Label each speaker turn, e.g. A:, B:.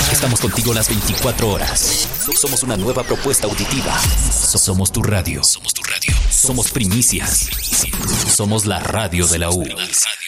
A: Estamos contigo las 24 horas. Somos una nueva propuesta auditiva. Somos tu radio. Somos primicias. Somos la radio de la U.